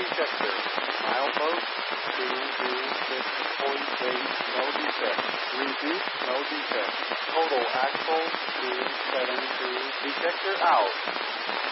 detector. Milepost 226.8, no defect. Reduce, no defect. Total axle 272. Detector out.